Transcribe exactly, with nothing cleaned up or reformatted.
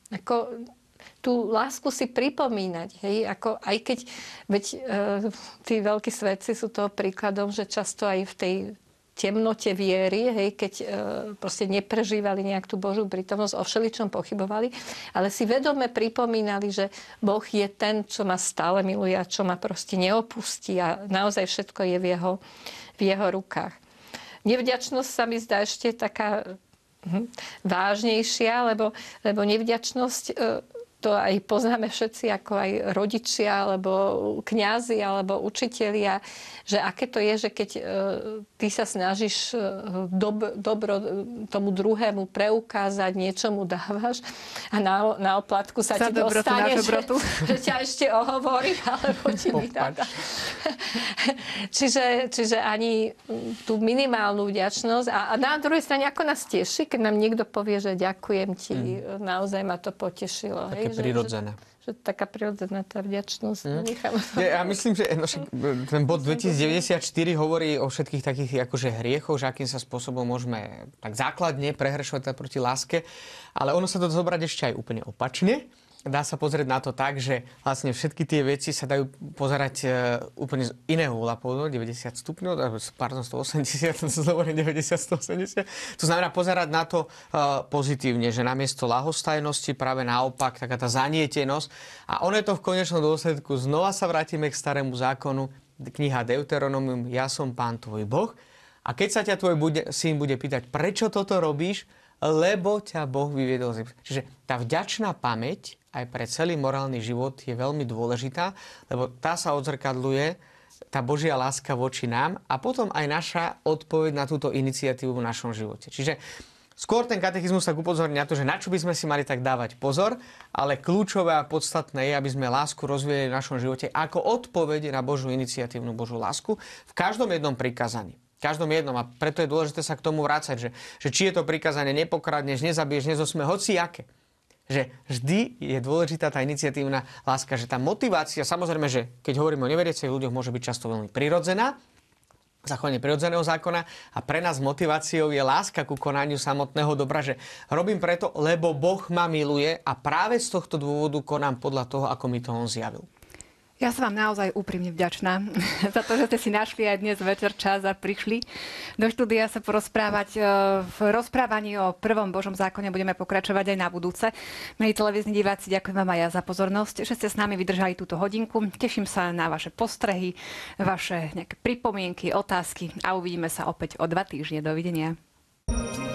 Ako tú lásku si pripomínať, hej, ako aj keď, veď e, tí veľkí svetci sú toho príkladom, že často aj v tej temnote viery, hej, keď e, proste neprežívali nejak tú Božiu prítomnosť, o všeličom pochybovali, ale si vedome pripomínali, že Boh je ten, čo ma stále miluje a čo ma proste neopustí a naozaj všetko je v jeho, v jeho rukách. Nevďačnosť sa mi zdá ešte taká hm, vážnejšia, lebo, lebo nevďačnosť e, to aj poznáme všetci, ako aj rodičia, alebo kňazi, alebo učitelia, že aké to je, že keď e, ty sa snažíš e, dob, dobro tomu druhému preukázať, niečomu dávaš a na, na oplatku sa Za ti dostane, že, že ťa ešte ohovorí, alebo ti vydá. čiže, čiže ani tú minimálnu vďačnosť. A, a na druhej strane, ako nás teší, keď nám niekto povie, že ďakujem ti, mm. naozaj ma to potešilo. Také prirodzené. Že, že, že taká prirodzená tá vďačnosť. Mm. Ja, ja myslím, že no, ten bod dvetisícdeväťdesiatštyri hovorí o všetkých takých akože hriechoch, že akým sa spôsobom môžeme tak základne prehrešovať proti láske, ale ono sa to zobrať ešte aj úplne opačne. Dá sa pozrieť na to tak, že vlastne všetky tie veci sa dajú pozerať e, úplne z iného uhla pohľadu, deväťdesiat stupňov, pardon, stoosemdesiat, to znamená deväťdesiat, stoosemdesiat. To znamená pozerať na to e, pozitívne, že namiesto ľahostajnosti práve naopak taká tá zanietenosť. A ono je to v konečnom dôsledku. Znova sa vrátime k starému zákonu, kniha Deuteronomium, ja som Pán tvoj Boh. A keď sa ťa tvoj bude, syn bude pýtať, prečo toto robíš, lebo ťa Boh vyviedol z Egypta. Čiže tá vďačná pamäť aj pre celý morálny život je veľmi dôležitá, lebo tá sa odzrkadľuje, tá Božia láska voči nám a potom aj naša odpoveď na túto iniciatívu v našom živote. Čiže skôr ten katechizmus tak upozorní na to, že na čo by sme si mali tak dávať pozor, ale kľúčové a podstatné je, aby sme lásku rozvíjali v našom živote ako odpoveď na Božiu iniciatívnu Božiu lásku v každom jednom prikázaní. V každom jednom. A preto je dôležité sa k tomu vrácať, že, že či je to prikázanie nepokradneš, nezabiješ, nezosme, hoci aké. Že vždy je dôležitá tá iniciatívna láska, že tá motivácia, samozrejme, že keď hovoríme o neveriacich ľuďoch, môže byť často veľmi prirodzená, zachovanie prirodzeného zákona a pre nás motiváciou je láska ku konaniu samotného dobra, že robím preto, lebo Boh ma miluje a práve z tohto dôvodu konám podľa toho, ako mi to on zjavil. Ja som vám naozaj úprimne vďačná za to, že ste si našli aj dnes večer čas a prišli do štúdia sa porozprávať. V rozprávaní o prvom Božom zákone budeme pokračovať aj na budúce. Milí televízni diváci, ďakujem vám aj ja za pozornosť, že ste s nami vydržali túto hodinku. Teším sa na vaše postrehy, vaše nejaké pripomienky, otázky a uvidíme sa opäť o dva týždne. Dovidenia.